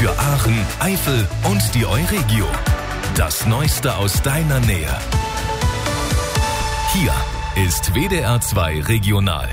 für Aachen, Eifel und die Euregio. Das Neueste aus deiner Nähe. Hier ist WDR 2 Regional.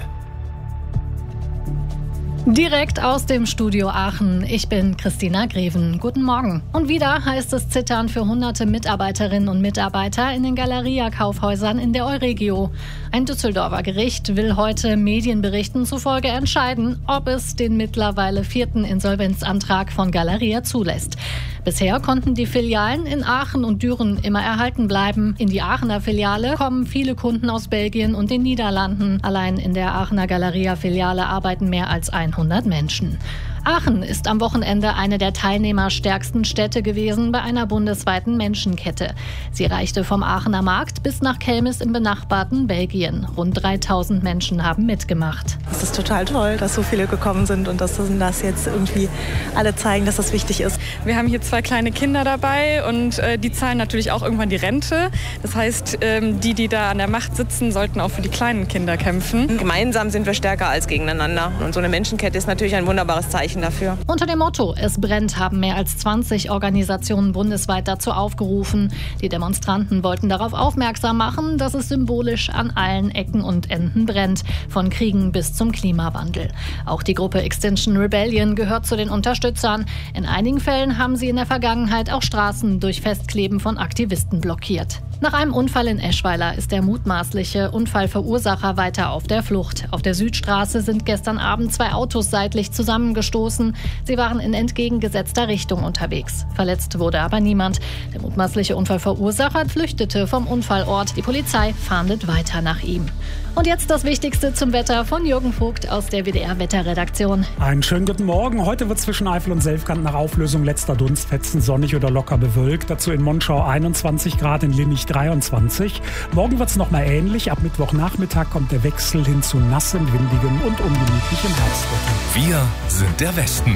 Direkt aus dem Studio Aachen. Ich bin Christina Greven. Guten Morgen. Und wieder heißt es zittern für hunderte Mitarbeiterinnen und Mitarbeiter in den Galeria-Kaufhäusern in der Euregio. Ein Düsseldorfer Gericht will heute Medienberichten zufolge entscheiden, ob es den mittlerweile 4. Insolvenzantrag von Galeria zulässt. Bisher konnten die Filialen in Aachen und Düren immer erhalten bleiben. In die Aachener Filiale kommen viele Kunden aus Belgien und den Niederlanden. Allein in der Aachener Galeria-Filiale arbeiten mehr als 100 Menschen. Aachen ist am Wochenende eine der teilnehmerstärksten Städte gewesen bei einer bundesweiten Menschenkette. Sie reichte vom Aachener Markt bis nach Kelmis im benachbarten Belgien. Rund 3000 Menschen haben mitgemacht. Es ist total toll, dass so viele gekommen sind und dass das jetzt irgendwie alle zeigen, dass das wichtig ist. Wir haben hier 2 kleine Kinder dabei und die zahlen natürlich auch irgendwann die Rente. Das heißt, die da an der Macht sitzen, sollten auch für die kleinen Kinder kämpfen. Gemeinsam sind wir stärker als gegeneinander. Und so eine Menschenkette ist natürlich ein wunderbares Zeichen dafür. Unter dem Motto "Es brennt" haben mehr als 20 Organisationen bundesweit dazu aufgerufen. Die Demonstranten wollten darauf aufmerksam machen, dass es symbolisch an allen Ecken und Enden brennt, von Kriegen bis zum Klimawandel. Auch die Gruppe Extinction Rebellion gehört zu den Unterstützern. In einigen Fällen haben sie in der Vergangenheit auch Straßen durch Festkleben von Aktivisten blockiert. Nach einem Unfall in Eschweiler ist der mutmaßliche Unfallverursacher weiter auf der Flucht. Auf der Südstraße sind gestern Abend 2 Autos seitlich zusammengestoßen. Sie waren in entgegengesetzter Richtung unterwegs. Verletzt wurde aber niemand. Der mutmaßliche Unfallverursacher flüchtete vom Unfallort. Die Polizei fahndet weiter nach ihm. Und jetzt das Wichtigste zum Wetter von Jürgen Vogt aus der WDR-Wetterredaktion. Einen schönen guten Morgen. Heute wird zwischen Eifel und Selfkant nach Auflösung letzter Dunstfetzen sonnig oder locker bewölkt. Dazu in Monschau 21 Grad, in Linnich 23. Morgen wird es nochmal ähnlich. Ab Mittwochnachmittag kommt der Wechsel hin zu nassem, windigem und ungemütlichem Herbstwetter. Wir sind der Westen.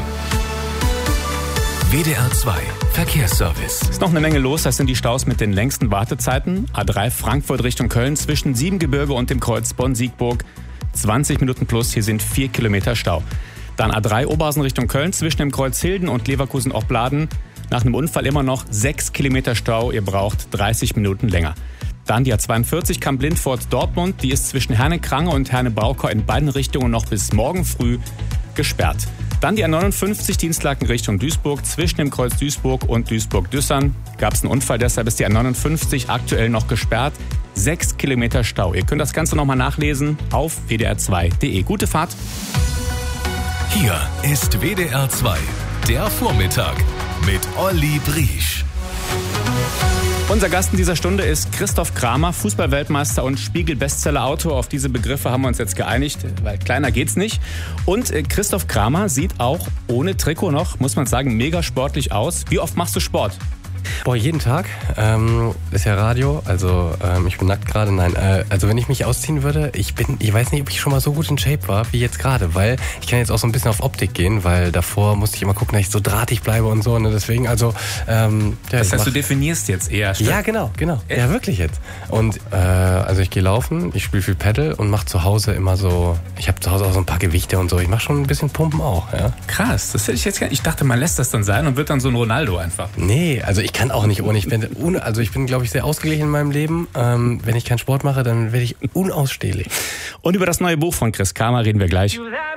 WDR 2 Verkehrsservice. Ist noch eine Menge los, das sind die Staus mit den längsten Wartezeiten. A3 Frankfurt Richtung Köln zwischen Siebengebirge und dem Kreuz Bonn-Siegburg. 20 Minuten plus, hier sind 4 Kilometer Stau. Dann A3 Oberhausen Richtung Köln zwischen dem Kreuz Hilden und Leverkusen-Opladen. Nach einem Unfall immer noch 6 Kilometer Stau, ihr braucht 30 Minuten länger. Dann die A42 Kamp-Lindfort-Dortmund, die ist zwischen Herne-Krange und Herne-Braukau in beiden Richtungen noch bis morgen früh gesperrt. Dann die A59 Dienstlaken Richtung Duisburg. Zwischen dem Kreuz Duisburg und Duisburg-Düssern gab es einen Unfall, deshalb ist die A59 aktuell noch gesperrt. 6 Kilometer Stau. Ihr könnt das Ganze nochmal nachlesen auf wdr2.de. Gute Fahrt. Hier ist WDR 2, der Vormittag mit Olli Briesch. Unser Gast in dieser Stunde ist Christoph Kramer, Fußballweltmeister und Spiegel-Bestseller-Autor. Auf diese Begriffe haben wir uns jetzt geeinigt, weil kleiner geht's nicht. Und Christoph Kramer sieht auch ohne Trikot noch, muss man sagen, mega sportlich aus. Wie oft machst du Sport? Boah, jeden Tag. Ist ja Radio, also ich bin nackt gerade. Nein, also wenn ich mich ausziehen würde, ich weiß nicht, ob ich schon mal so gut in Shape war wie jetzt gerade, weil ich kann jetzt auch so ein bisschen auf Optik gehen, weil davor musste ich immer gucken, dass ich so drahtig bleibe und so. Ne? Deswegen, also das heißt, du definierst jetzt eher. Ja, genau. Ja, wirklich jetzt. Und also ich gehe laufen, ich spiele viel Paddle und mache zu Hause immer so, ich habe zu Hause auch so ein paar Gewichte und so. Ich mache schon ein bisschen Pumpen auch, ja. Krass, das hätte ich jetzt gar nicht. Ich dachte, man lässt das dann sein und wird dann so ein Ronaldo einfach. Nee, also ich kann auch nicht ohne. Ich bin, glaube ich, sehr ausgeglichen in meinem Leben. Wenn ich keinen Sport mache, dann werde ich unausstehlich. Und über das neue Buch von Chris Kramer reden wir gleich.